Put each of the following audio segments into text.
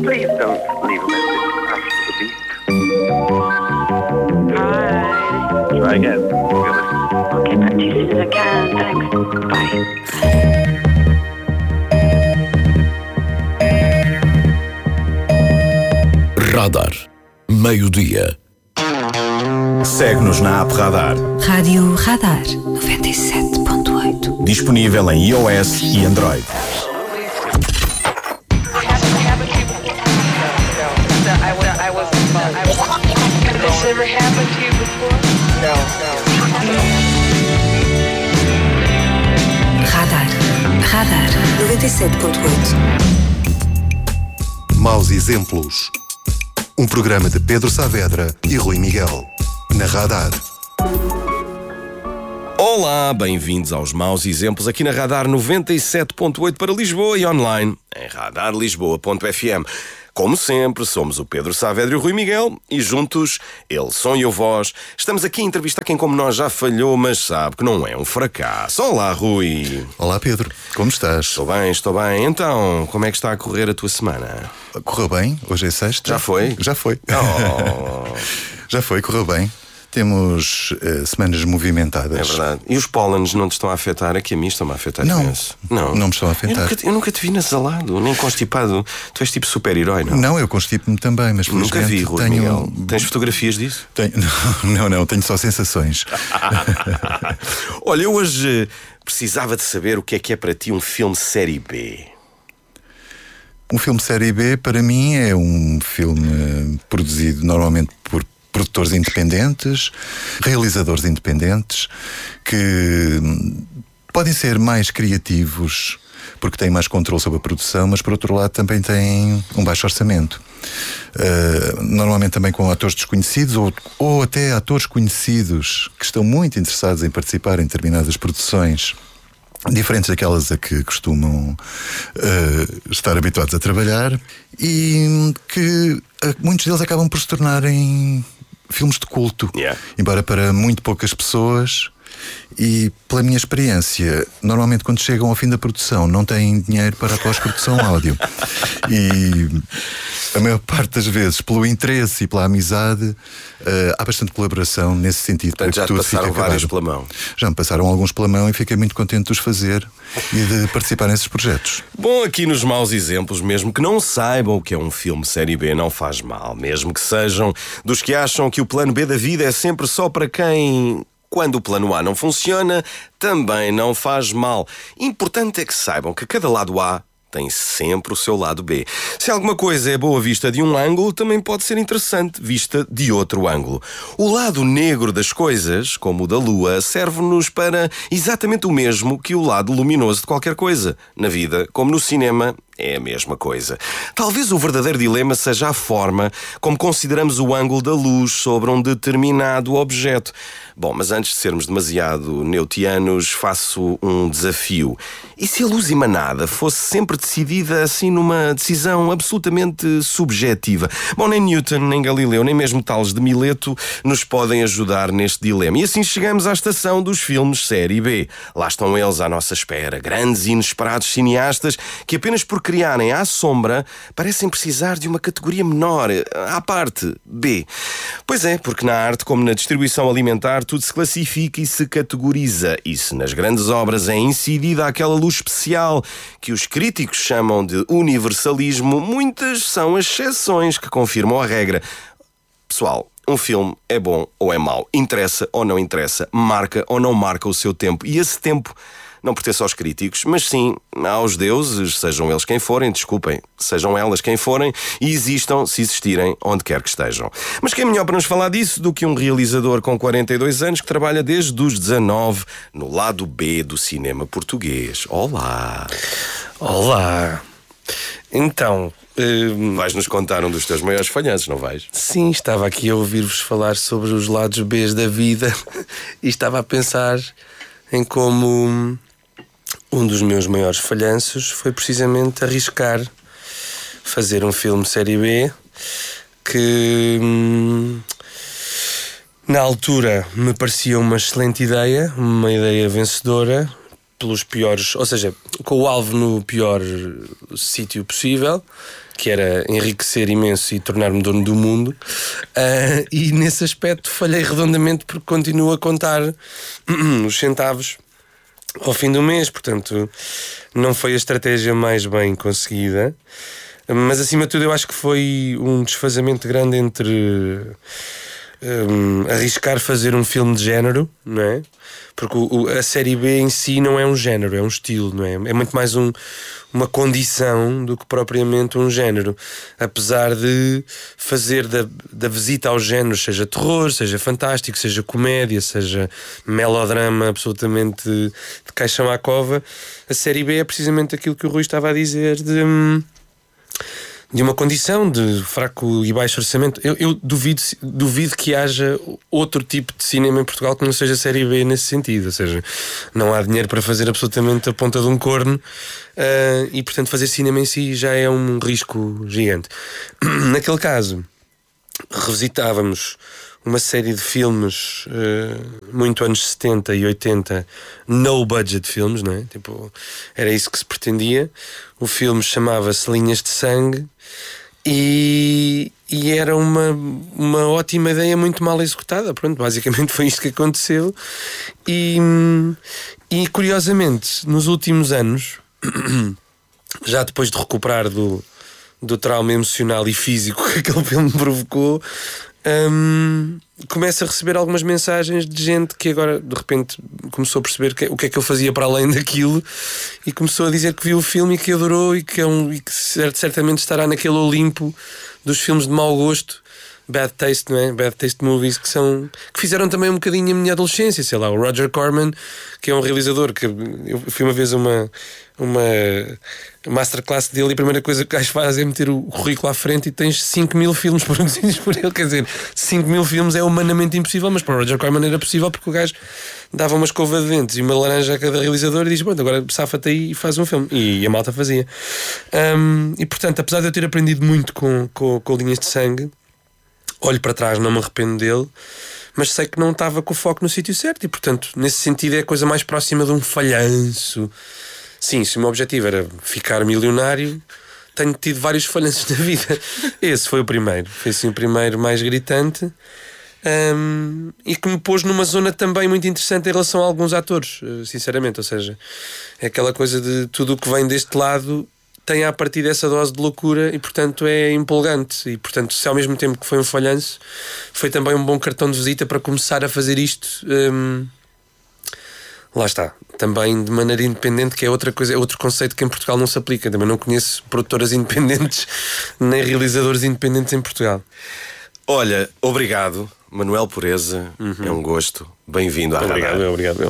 Please don't leave a message after the beep. Hi. Try again. I'll get back to you as soon as I can. Thanks. Bye. Radar. Meio-dia. Segue-nos na app Radar. Rádio Radar 97.8. Disponível em iOS e Android. Radar. Radar 97.8. Maus Exemplos. Um programa de Pedro Saavedra e Rui Miguel. Na Radar. Olá, bem-vindos aos Maus Exemplos aqui na Radar 97.8 para Lisboa e online em radarlisboa.fm. Como sempre, somos o Pedro Saavedra e o Rui Miguel e juntos, ele, som e eu, voz, estamos aqui a entrevistar quem como nós já falhou, mas sabe que não é um fracasso. Olá, Rui. Olá, Pedro. Como estás? Estou bem. Então, como é que está a correr a tua semana? Correu bem. Hoje é sexta. Já foi? Já foi. Oh. Já foi, correu bem. Temos semanas movimentadas. É verdade. E os pólenes não te estão a afetar? Aqui a mim estão-me a afetar imenso. Não me estão a afetar. Eu nunca te vi nasalado, nem constipado. Tu és tipo super-herói, não? Não, eu constipo-me também, mas Nunca vi, Rui tenho... Miguel. Tens fotografias disso? Não, tenho só sensações. Olha, eu hoje precisava de saber o que é para ti um filme série B. Um filme série B, para mim, é um filme produzido normalmente por produtores independentes, realizadores independentes, que podem ser mais criativos porque têm mais controle sobre a produção, mas por outro lado também têm um baixo orçamento. Normalmente também com atores desconhecidos ou até atores conhecidos que estão muito interessados em participar em determinadas produções diferentes daquelas a que costumam estar habituados a trabalhar, e que muitos deles acabam por se tornarem filmes de culto, embora para muito poucas pessoas. E pela minha experiência, normalmente quando chegam ao fim da produção não têm dinheiro para a pós-produção áudio. E a maior parte das vezes, pelo interesse e pela amizade, há bastante colaboração nesse sentido. Portanto, já te passaram vários pela mão. Já me passaram alguns pela mão e fiquei muito contente de os fazer e de participar nesses projetos. Bom, aqui nos Maus Exemplos, mesmo que não saibam o que é um filme série B, não faz mal. Mesmo que sejam dos que acham que o plano B da vida é sempre só para quem... Quando o plano A não funciona, também não faz mal. Importante é que saibam que cada lado A tem sempre o seu lado B. Se alguma coisa é boa vista de um ângulo, também pode ser interessante vista de outro ângulo. O lado negro das coisas, como o da lua, serve-nos para exatamente o mesmo que o lado luminoso de qualquer coisa. Na vida, como no cinema, é a mesma coisa. Talvez o verdadeiro dilema seja a forma como consideramos o ângulo da luz sobre um determinado objeto. Bom, mas antes de sermos demasiado newtianos, faço um desafio. E se a luz emanada fosse sempre decidida assim numa decisão absolutamente subjetiva? Bom, nem Newton, nem Galileu, nem mesmo Tales de Mileto nos podem ajudar neste dilema. E assim chegamos à estação dos filmes série B. Lá estão eles à nossa espera, grandes e inesperados cineastas que apenas por criarem à sombra parecem precisar de uma categoria menor, à parte, B. Pois é, porque na arte, como na distribuição alimentar, tudo se classifica e se categoriza. E se nas grandes obras é incidida aquela luz especial que os críticos chamam de universalismo, muitas são as exceções que confirmam a regra. Pessoal, um filme é bom ou é mau, interessa ou não interessa, marca ou não marca o seu tempo. E esse tempo não pertence aos críticos, mas sim aos deuses, sejam eles quem forem, desculpem, sejam elas quem forem, e existam, se existirem, onde quer que estejam. Mas quem é melhor para nos falar disso do que um realizador com 42 anos que trabalha desde os 19 no lado B do cinema português. Olá! Olá! Então... vais-nos contar um dos teus maiores falhanços, não vais? Sim, estava aqui a ouvir-vos falar sobre os lados Bs da vida e estava a pensar em como um dos meus maiores falhanços foi precisamente arriscar fazer um filme série B que na altura me parecia uma excelente ideia, uma ideia vencedora, pelos piores, ou seja, com o alvo no pior sítio possível, que era enriquecer imenso e tornar-me dono do mundo, e nesse aspecto falhei redondamente porque continuo a contar os centavos ao fim do mês, portanto não foi a estratégia mais bem conseguida, mas acima de tudo eu acho que foi um desfazamento grande entre arriscar fazer um filme de género, não é? Porque a série B em si não é um género, é um estilo, não é? É muito mais uma condição do que propriamente um género. Apesar de fazer da visita aos géneros, seja terror, seja fantástico, seja comédia, seja melodrama absolutamente de caixão à cova, a série B é precisamente aquilo que o Rui estava a dizer de uma condição de fraco e baixo orçamento. Eu duvido que haja outro tipo de cinema em Portugal que não seja série B nesse sentido, ou seja, não há dinheiro para fazer absolutamente a ponta de um corno, e portanto fazer cinema em si já é um risco gigante. Naquele caso revisitávamos uma série de filmes muito anos 70 e 80, no budget filmes, não é? Tipo, era isso que se pretendia. O filme chamava-se Linhas de Sangue e era uma ótima ideia muito mal executada. Pronto, basicamente foi isto que aconteceu. E curiosamente, nos últimos anos, já depois de recuperar do trauma emocional e físico que aquele filme provocou, começo a receber algumas mensagens de gente que agora de repente começou a perceber o que é que eu fazia para além daquilo e começou a dizer que viu o filme e que adorou e que certamente estará naquele Olimpo dos filmes de mau gosto, bad taste, não é? Bad taste movies, que fizeram também um bocadinho a minha adolescência. Sei lá, o Roger Corman, que é um realizador que eu fui uma vez a uma masterclass dele e a primeira coisa que o gajo faz é meter o currículo à frente e tens 5.000 filmes produzidos por ele. Quer dizer, 5.000 filmes é humanamente impossível, mas para o Roger Corman era possível porque o gajo dava uma escova de dentes e uma laranja a cada realizador e diz: bom, agora safa-te aí e faz um filme. E a malta fazia. E portanto, apesar de eu ter aprendido muito com Linhas de Sangue, olho para trás, não me arrependo dele, mas sei que não estava com o foco no sítio certo e portanto, nesse sentido, é a coisa mais próxima de um falhanço. Sim, se o meu objetivo era ficar milionário, tenho tido vários falhanços na vida. Esse foi o primeiro. Foi assim o primeiro mais gritante, e que me pôs numa zona também muito interessante em relação a alguns atores, sinceramente. Ou seja, é aquela coisa de tudo o que vem deste lado tem a partir dessa dose de loucura e portanto é empolgante. E portanto, se ao mesmo tempo que foi um falhanço, foi também um bom cartão de visita para começar a fazer isto. Lá está, também de maneira independente, que é outra coisa, é outro conceito que em Portugal não se aplica. Também não conheço produtoras independentes nem realizadores independentes em Portugal. Olha, obrigado, Manuel Pureza. É um gosto. Bem-vindo à Radar. Obrigado.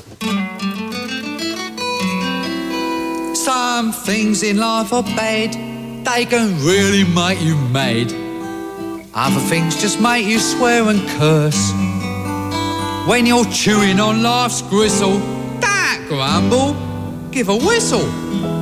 Some things in life are bad, they can really make you mad. Other things just make you swear and curse. When you're chewing on life's gristle, don't grumble, give a whistle.